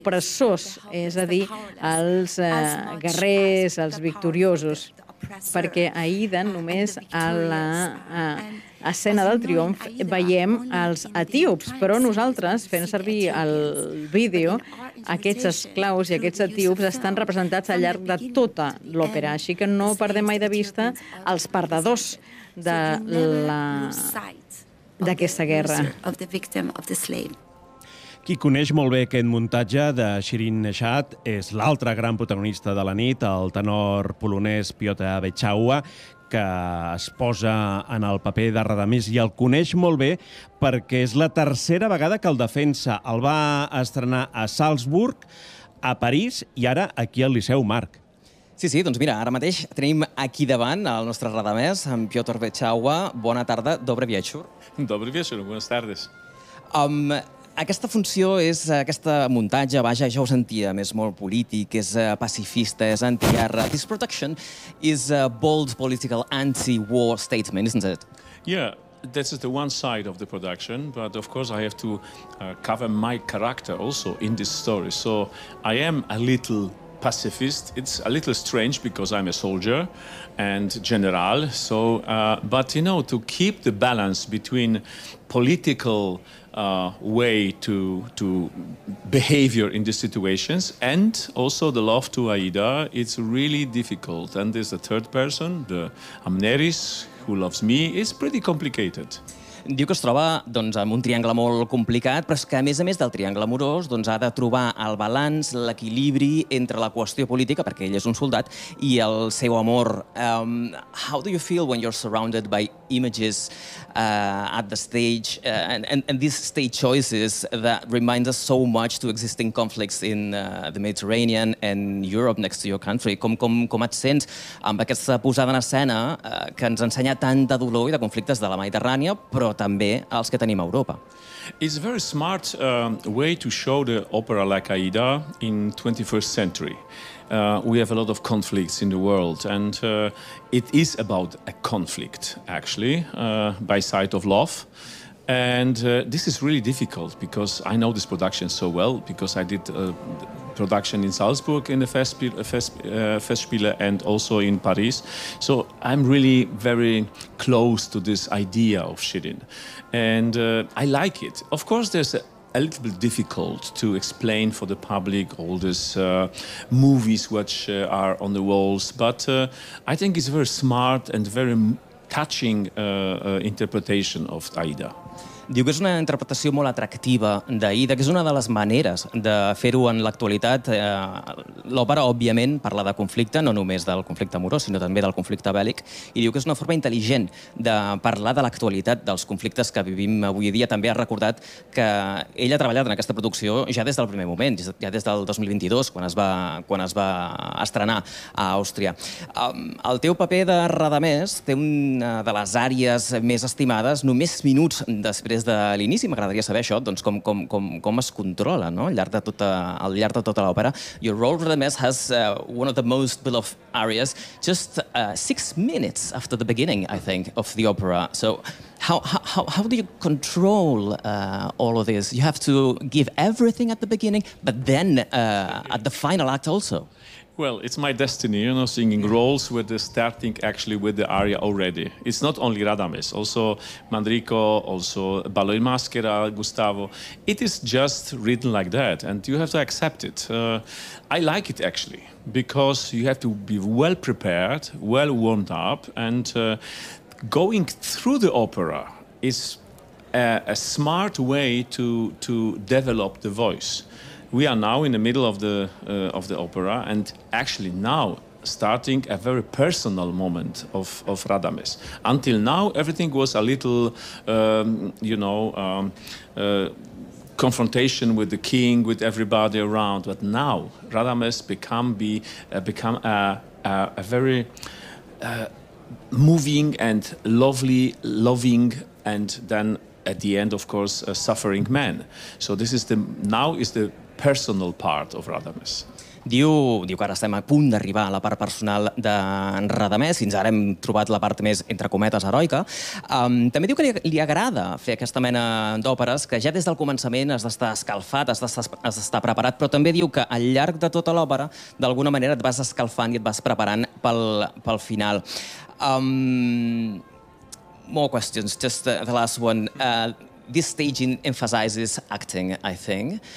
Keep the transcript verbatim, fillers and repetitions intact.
opressors, és a dir, els eh, guerrers, els victoriosos, perquè a Aida només a la eh, escena del triomf veiem els etíops, però nosaltres, fent servir el vídeo, aquests esclaus i aquests etíops estan representats al llarg de tota l'òpera, així que no perdem mai de vista els perdedors de la d'aquesta guerra. Qui coneix molt bé aquest muntatge de Shirin Neshat és l'altre gran protagonista de la nit, el tenor polonès Piotr Beczała, que es posa en el paper de Radames i el coneix molt bé perquè és la tercera vegada que el defensa. El va estrenar a Salzburg, a París i ara aquí al Liceu Marc. Sí, sí, doncs mira, ara mateix tenim aquí davant el nostre Radames, en Piotr Beczała. Bona tarda, dobry wieczór. Dobry wieczór, buenas tardes. Um, Aquesta funció, és aquest muntatge, vaja, ja ho sentíem, és molt polític, és pacifista, és anti-guerra. This production is a bold political anti-war statement, isn't it? Yeah, this is the one side of the production, but of course I have to uh, cover my character also in this story. So I am a little pacifist. It's a little strange because I'm a soldier and general. So, uh, but you know, to keep the balance between political uh, way to to behavior in these situations and also the love to Aida, it's really difficult. And there's a third person, the Amneris, who loves me. It's pretty complicated. Diu que es troba doncs, amb un triangle molt complicat, però és que, a més a més del triangle amorós, doncs, ha de trobar el balanç, l'equilibri entre la qüestió política, perquè ell és un soldat, i el seu amor. Um, how do you feel when you're surrounded by images uh, at the stage, uh, and, and, and these stage choices that remind us so much to existing conflicts in uh, the Mediterranean and Europe next to your country? Com, com, com et sents amb aquesta posada en escena uh, que ens ensenya tant de dolor i de conflictes de la Mediterrània, però també els que tenim a Europa? It's a very smart um, way to show the opera like Aida in twenty-first century. Uh, we have a lot of conflicts in the world, and uh, it is about a conflict, actually, uh, by side of love. And uh, this is really difficult because I know this production so well, because I did uh, production in Salzburg in the Festspiele, uh, Festspiele and also in Paris. So I'm really very close to this idea of Shirin. And uh, I like it. Of course, there's a a little bit difficult to explain for the public all these uh, movies which uh, are on the walls, but uh, I think it's a very smart and very touching uh, uh, interpretation of Aida. Diu que és una interpretació molt atractiva d'Aida, que és una de les maneres de fer-ho en l'actualitat. L'òpera, òbviament, parla de conflicte, no només del conflicte amorós, sinó també del conflicte bèl·lic, i diu que és una forma intel·ligent de parlar de l'actualitat, dels conflictes que vivim avui dia. També ha recordat que ell ha treballat en aquesta producció ja des del primer moment, ja des del dos mil vint-i-dos, quan es va, quan es va estrenar a Àustria. El teu paper de Radames té una de les àrees més estimades, només minuts després de l'inici. M'agradaria saber això, doncs com, com, com, com es controla, no? al llarg de tota, al llarg de tota l'òpera. Your role, Radames, has uh, one of the most beloved areas, just uh, six minutes after the beginning, I think, of the opera. So how, how, how do you control uh, all of this? You have to give everything at the beginning, but then uh, at the final act also. Well, it's my destiny, you know, singing roles with the starting actually with the aria already. It's not only Radames, also Manrico, also Ballo in Maschera, Gustavo. It is just written like that, and you have to accept it. Uh, I like it actually, because you have to be well prepared, well warmed up, and uh, going through the opera is a, a smart way to, to develop the voice. We are now in the middle of the uh, of the opera, and actually now starting a very personal moment of of Radames. Until now, everything was a little, um, you know, um, uh, confrontation with the king, with everybody around. But now Radames become be uh, become a, a, a very uh, moving and lovely, loving, and then at the end, of course, a suffering man. So this is the now is the personal part of Radames. Diu, diu que ara estem a punt d'arribar a la part personal d'en Radamés, fins ara hem trobat la part més, entre cometes, heroica. Um, també diu que li, li agrada fer aquesta mena d'òperes, que ja des del començament has d'estar escalfat, has d'estar preparat, però també diu que al llarg de tota l'òpera, d'alguna manera et vas escalfant i et vas preparant pel, pel final. Um, more questions, just the, the last one. Uh, This staging emphasizes acting, I think.